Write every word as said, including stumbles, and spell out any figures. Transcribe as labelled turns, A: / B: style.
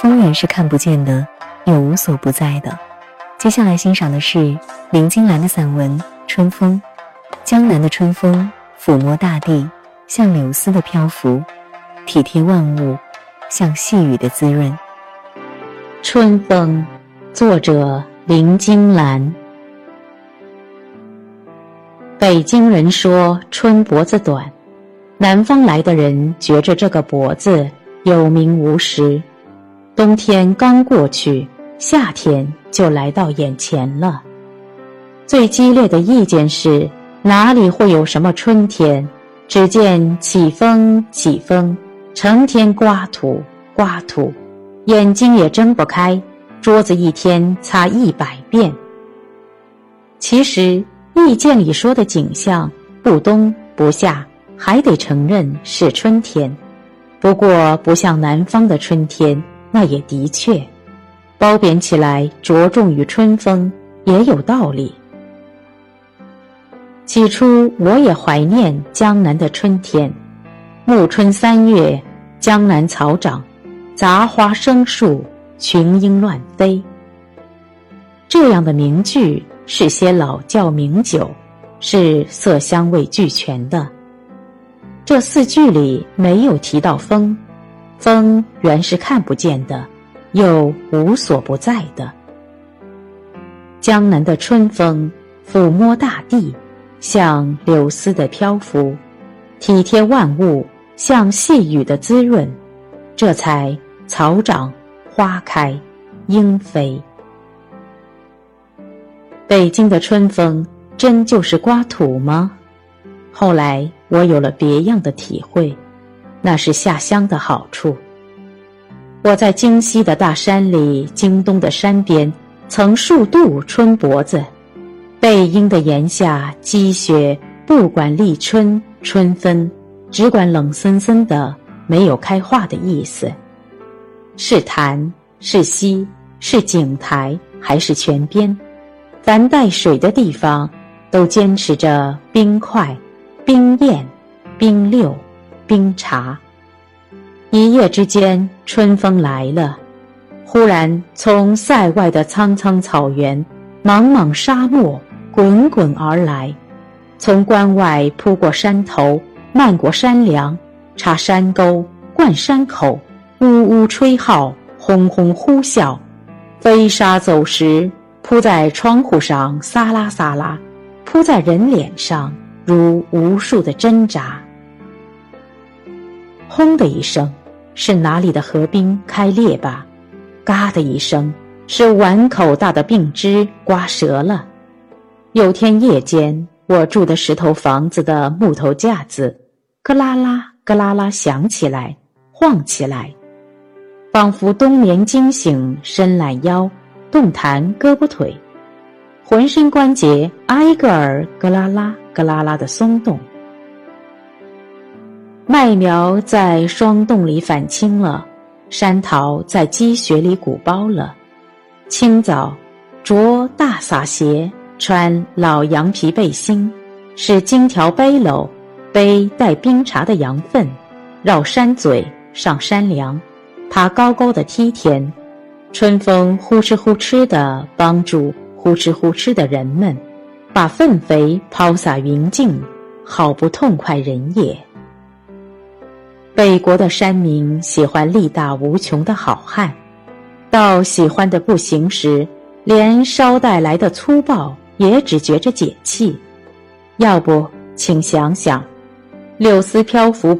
A: 风源是看不见的，又无所不在的。接下来欣赏的是林金兰的散文《春风》。江南的春风抚摸大地，像柳丝的漂浮，体贴万物，像细雨的滋润。
B: 春风，作者林金兰。北京人说春脖子短，南方来的人觉着这个脖子有名无实。冬天刚过去，夏天就来到眼前了。最激烈的意见是，哪里会有什么春天？只见起风起风，成天刮土刮土，眼睛也睁不开，桌子一天擦一百遍。其实意见里说的景象，不冬不夏，还得承认是春天。不过不像南方的春天，那也的确，褒贬起来着重于春风，也有道理。起初我也怀念江南的春天，暮春三月，江南草长，杂花生树，群莺乱飞。这样的名句是些老窖名酒，是色香味俱全的。这四句里没有提到风，风原是看不见的，又无所不在的。江南的春风抚摸大地，像柳丝的漂浮，体贴万物，像细雨的滋润，这才草长花开莺飞。北京的春风真就是刮土吗？后来我有了别样的体会，那是下乡的好处。我在京西的大山里，京东的山边，曾数度春脖子。背阴的檐下，积雪不管立春春分，只管冷森森的，没有开化的意思。是潭，是溪，是井台，还是泉边，凡带水的地方，都坚持着冰块、冰燕、冰溜、冰茶。一夜之间，春风来了，忽然从塞外的苍苍草原、茫茫沙漠滚滚而来，从关外扑过山头，漫过山梁，插山沟，灌山口，呜呜吹号，轰轰呼啸，飞沙走石，扑在窗户上撒啦撒啦，扑在人脸上如无数的针扎。轰的一声，是哪里的河冰开裂吧？嘎的一声，是碗口大的病枝刮折了。有天夜间，我住的石头房子的木头架子咯啦啦咯啦啦响起来，晃起来，仿佛冬眠惊醒，伸懒腰，动弹胳膊腿，浑身关节挨个儿咯啦啦咯啦啦的松动。麦苗在霜冻里返青了，山桃在积雪里鼓包了。清早着大洒鞋，穿老羊皮背心，使金条背篓，背带冰茶的羊粪，绕山嘴上山梁，爬高高的梯田。春风呼哧呼哧地帮助呼哧呼哧的人们，把粪肥抛洒云径，好不痛快人也。北国的山民喜欢力大无穷的好汉，到喜欢的不行时，连捎带来的粗暴也只觉着解气。要不请想想，柳丝漂浮